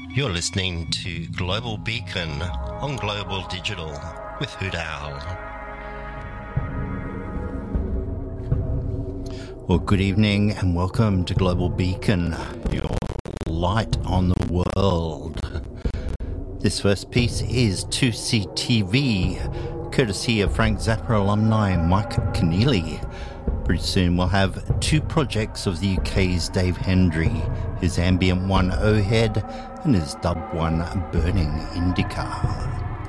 You're listening to Global Beacon on Global Digital with Hoot Owl. Well, good evening and welcome to Global Beacon, your light on the world. This first piece is 2CTV, courtesy of Frank Zappa alumni Mike Keneally. Pretty soon we'll have two projects of the UK's Dave Hendry, his ambient one O-Head and his dub one Burning Indica.